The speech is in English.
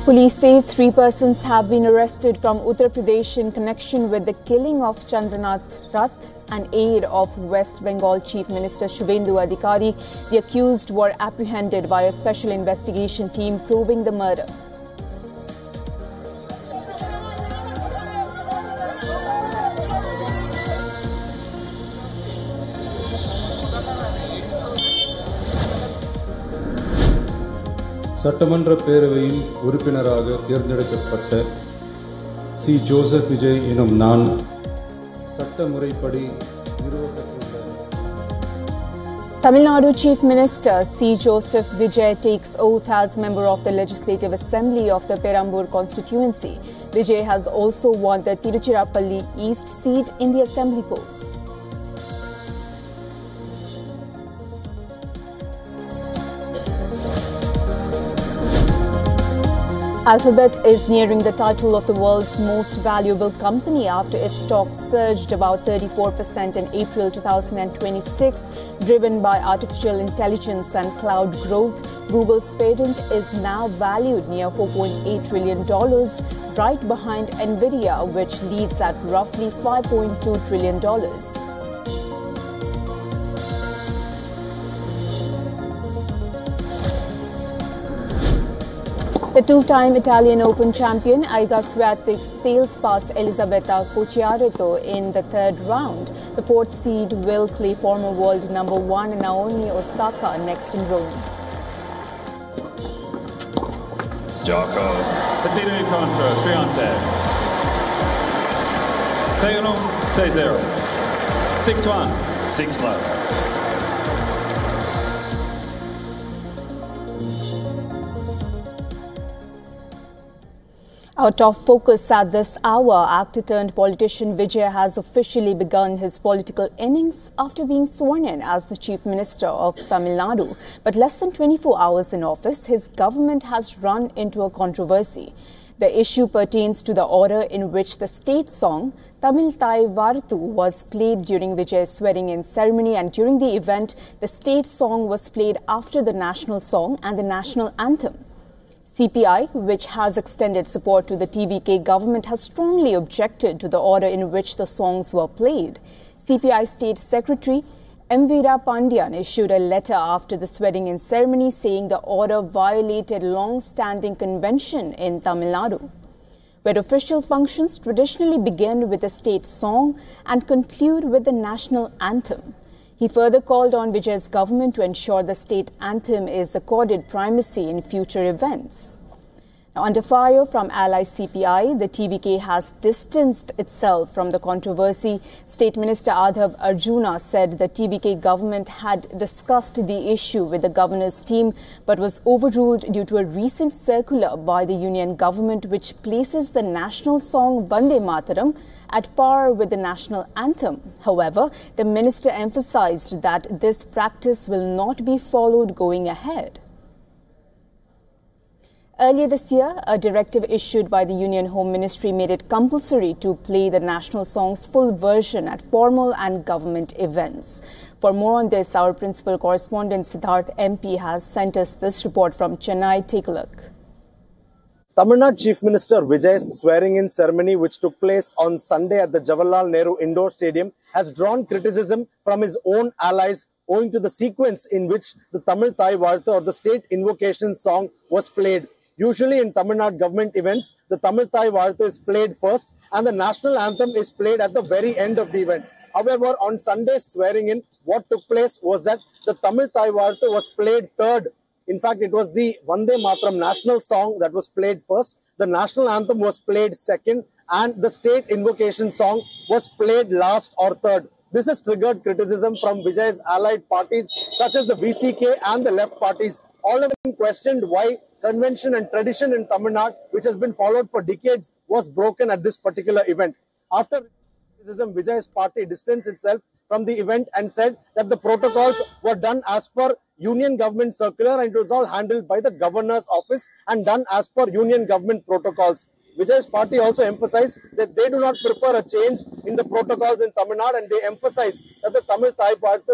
Police says 3 persons have been arrested from Uttar Pradesh in connection with the killing of Chandranath Rath, an aide of West Bengal Chief Minister Shubhendu Adhikari. The accused were apprehended by a special investigation team probing the murder. சட்டமன்ற பேரவையின் உறுப்பினராக தேர்ந்தெடுக்கப்பட்ட C. Joseph Vijay எனும் நான் சட்டமுறைப்படி நிறுவப்பட்டுள்ள Tamil Nadu Chief Minister C. Joseph Vijay takes oath as member of the Legislative Assembly of the Perambur constituency. Vijay has also won the Tiruchirappalli East seat in the assembly polls. Alphabet is nearing the title of the world's most valuable company after its stock surged about 34% in April 2026, driven by artificial intelligence and cloud growth. Google's parent is now valued near $4.8 trillion, right behind Nvidia, which leads at roughly $5.2 trillion. The two-time Italian Open champion Iga Swiatek sails past Elisabetta Cocciaretto in the third round. The fourth seed will play former world number 1 Naomi Osaka next in Rome. Jocko. Partita incontro, Triante. Taken on 6-0. 6-1. 6-love. Our top focus at this hour, actor turned politician Vijay has officially begun his political innings after being sworn in as the Chief Minister of Tamil Nadu. But less than 24 hours in office, his government has run into a controversy. The issue pertains to the order in which the state song Tamil Thai Varthu was played during Vijay's swearing-in ceremony, and during the event, the state song was played after the national song and the national anthem. CPI, which has extended support to the TVK government, has strongly objected to the order in which the songs were played. CPI State Secretary M. Veera Pandian issued a letter after the swearing-in ceremony saying the order violated long-standing convention in Tamil Nadu, where official functions traditionally begin with the state song and conclude with the national anthem. He further called on Vijay's government to ensure the state anthem is accorded primacy in future events. Now, under fire from ally CPI, the TVK has distanced itself from the controversy. State Minister Adhav Arjuna said the TVK government had discussed the issue with the governor's team but was overruled due to a recent circular by the union government which places the national song Vande Mataram at par with the national anthem. However, the minister emphasized that this practice will not be followed going ahead. Earlier this year, a directive issued by the Union Home Ministry made it compulsory to play the national song's full version at formal and government events. For more on this, our principal correspondent Siddharth MP has sent us this report from Chennai. Take a look. Tamil Nadu Chief Minister Vijay's swearing-in ceremony, which took place on Sunday at the Jawaharlal Nehru Indoor Stadium, has drawn criticism from his own allies owing to the sequence in which the Tamil Thai Varthu or the state invocation song was played. Usually in Tamil Nadu government events, the Tamil Thai Varthu is played first and the national anthem is played at the very end of the event. However, on Sunday's swearing-in, what took place was that the Tamil Thai Varthu was played third. In fact, it was the Vande Mataram national song that was played first. The national anthem was played second and the state invocation song was played last or third. This has triggered criticism from Vijay's allied parties such as the VCK and the left parties. All of them questioned why convention and tradition in Tamil Nadu, which has been followed for decades, was broken at this particular event. After criticism, Vijay's party distanced itself from the event and said that the protocols were done as per union government circular and it was all handled by the governor's office and done as per union government protocols. Vijay's party also emphasized that they do not prefer a change in the protocols in Tamil Nadu and they emphasize that the Tamil Thai Varthu